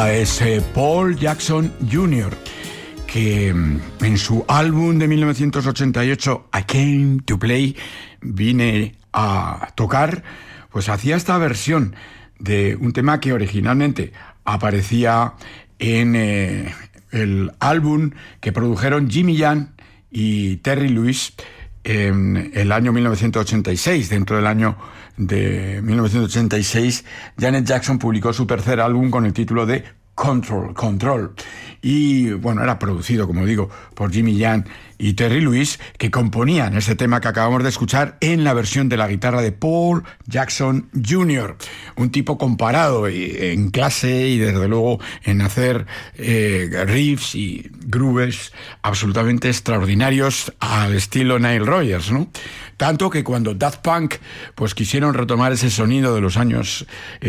es Paul Jackson Jr., que en su álbum de 1988, I Came to Play, vine a tocar, pues hacía esta versión de un tema que originalmente aparecía en el álbum que produjeron Jimmy Jam y Terry Lewis en el año 1986. Dentro del año de 1986, Janet Jackson publicó su tercer álbum con el título de Control. Y bueno, era producido, como digo, por Jimmy Jam y Terry Lewis, que componían ese tema que acabamos de escuchar en la versión de la guitarra de Paul Jackson Jr., un tipo comparado en clase y desde luego en hacer riffs y grooves absolutamente extraordinarios al estilo Nile Rodgers, ¿no? Tanto que cuando Daft Punk pues quisieron retomar ese sonido de los años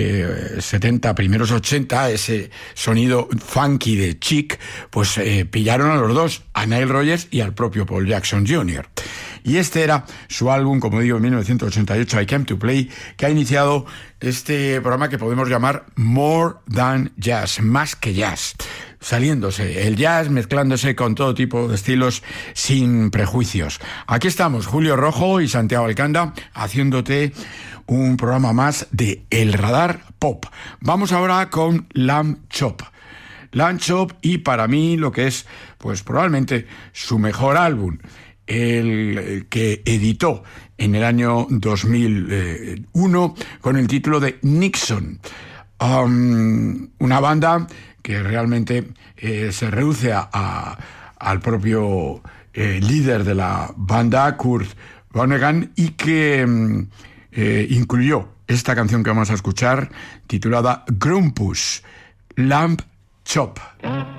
70, primeros 80, ese sonido funky de Chic, pues pillaron a los dos, a Nile Rodgers y al propio Paul Jackson Jr. Y este era su álbum, como digo, en 1988, I Came to Play, que ha iniciado este programa que podemos llamar More Than Jazz, más que jazz. Saliéndose el jazz, mezclándose con todo tipo de estilos sin prejuicios. Aquí estamos, Julio Rojo y Santiago Alcanda, haciéndote un programa más de El Radar Pop. Vamos ahora con Lamb Chop. Lamb Chop, y para mí lo que es, pues probablemente su mejor álbum, el que editó en el año 2001 con el título de Nixon. Una banda que realmente se reduce al propio líder de la banda, Kurt Vonnegut, y que incluyó esta canción que vamos a escuchar, titulada Grumpus, Lamb Chop.